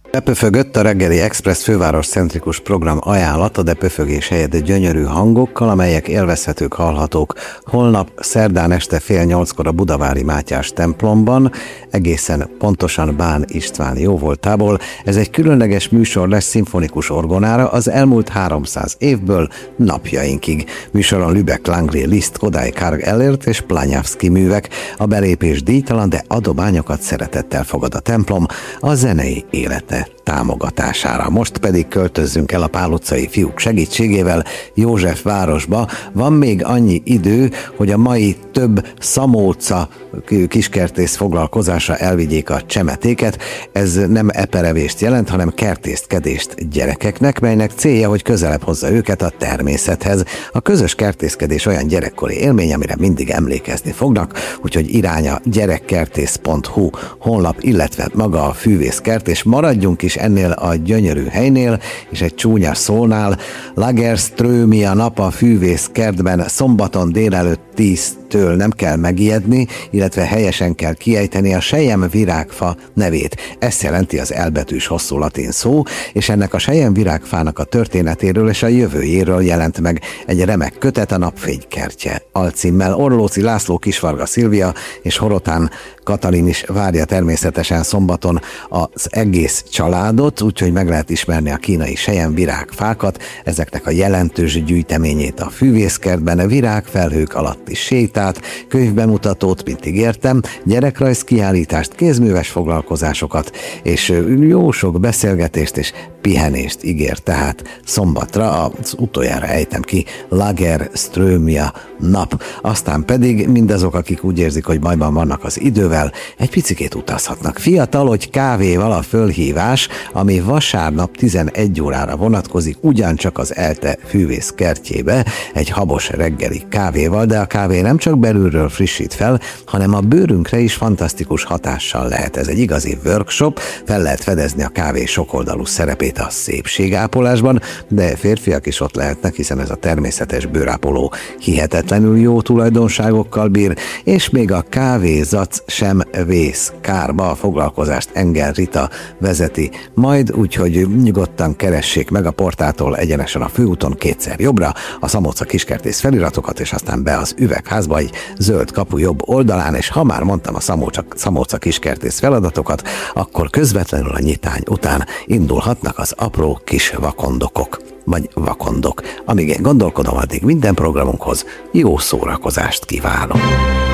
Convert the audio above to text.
Bepöfögött a reggeli Express főváros-centrikus program ajánlata, de pöfögés helyett gyönyörű hangokkal, amelyek élvezhetők, hallhatók holnap szerdán este 7:30 a Budavári Mátyás templomban, egészen pontosan Bán István jóvoltából. Ez egy különleges műsor lesz szimfonikus orgonára az elmúlt 300 évből napjainkig. Műsoron Lübeck, Langley, Liszt, Kodály, Karg Ellert és Planyavszky művek. A belépés díjtalan, de adományokat szeretettel fogad a templom a zenei élete támogatására. Most pedig költözzünk el a Pál utcai fiúk segítségével Józsefvárosba. Van még annyi idő, hogy a mai több szamóca kiskertész foglalkozásra elvigyék a csemetéket. Ez nem eperevést jelent, hanem kertészkedést gyerekeknek, melynek célja, hogy közelebb hozza őket a természethez. A közös kertészkedés olyan gyerekkori élmény, amire mindig emlékezni fognak, úgyhogy irány a gyerekkertész.hu honlap, illetve maga a fűvészkert, és maradjunk is ennél a gyönyörű helynél, és egy csúnya szónál. Lagerströmia nap a fűvészkertben szombaton délelőtt 10-től nem kell megijedni, illetve helyesen kell kiejteni a selyemvirágfa nevét. Ezt jelenti az elbetűs hosszú latin szó, és ennek a selyemvirágfának a történetéről és a jövőjéről jelent meg egy remek kötet, a Napfénykertje alcímmel. Orlóci László, Kisvarga Szilvia és Horotán Katalin is várja természetesen szombaton az egész családot, úgyhogy meg lehet ismerni a kínai selyemvirágfákat, ezeknek a jelentős gyűjteményét a fűvészkertben, virágfelhők alatti sétát, könyvbemutatót, mint ígértem, gyerekrajz kiállítást, kézműves foglalkozásokat, és jó sok beszélgetést és pihenést ígér tehát szombatra, az utoljára ejtem ki, Lagerströmia nap. Aztán pedig mindazok, akik úgy érzik, hogy bajban vannak az idővel, egy picikét utazhatnak. Fiatal, hogy kávéval a fölhívás, ami vasárnap 11 órára vonatkozik, ugyancsak az ELTE fűvészkertjébe, egy habos reggeli kávéval, de a kávé nem csak belülről frissít fel, hanem a bőrünkre is fantasztikus hatással lehet. Ez egy igazi workshop, fel lehet fedezni a kávé sokoldalú szerepét a szépségápolásban, de férfiak is ott lehetnek, hiszen ez a természetes bőrápoló hihetetlenül jó tulajdonságokkal bír, és még a kávézac sem vész kárba. A foglalkozást Engel Rita vezeti majd, úgyhogy nyugodtan keressék meg a portától egyenesen a főúton kétszer jobbra a Szamóca kiskertész feliratokat, és aztán be az üvegházba egy zöld kapu jobb oldalán, és ha már mondtam a Szamóca kiskertész feladatokat, akkor közvetlenül a nyitány után indulhatnak az apró kis vakondokok, vagy vakondok. Amíg én gondolkodom, addig minden programunkhoz jó szórakozást kívánok.